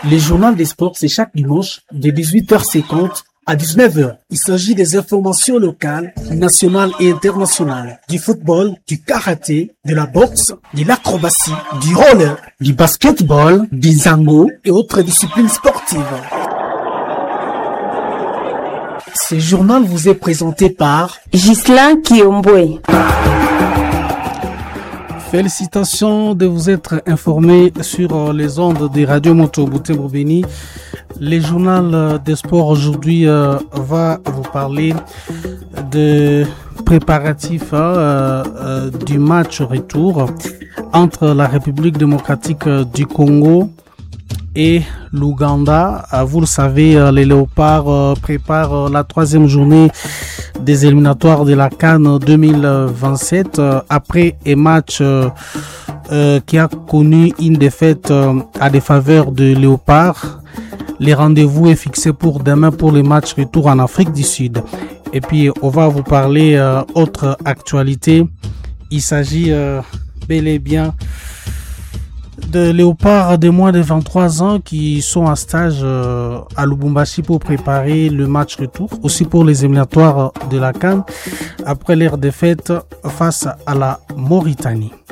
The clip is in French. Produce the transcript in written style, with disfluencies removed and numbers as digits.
Les journaux des sports, c'est chaque dimanche de 18h50 à 19h. Il s'agit des informations locales, nationales et internationales, du football, du karaté, de la boxe, de l'acrobatie, du roller, du basketball, du zango et autres disciplines sportives. Ce journal vous est présenté par Ghislain Kiombwe. Félicitations de vous être informés sur les ondes des radios Moto Butembo-Beni. Le journal des sports aujourd'hui va vous parler de préparatifs du match retour entre la République démocratique du Congo et l'Ouganda. Vous le savez, les Léopards préparent la troisième journée des éliminatoires de la CAN 2027 après un match qui a connu une défaite à défaveur de Léopards. Les rendez-vous est fixé pour demain pour les matchs retour en Afrique du Sud. Et puis on va vous parler autre actualité. Il s'agit bel et bien de léopards de moins de 23 ans qui sont en stage à Lubumbashi pour préparer le match retour, aussi pour les éliminatoires de la CAN après leur défaite face à la Mauritanie.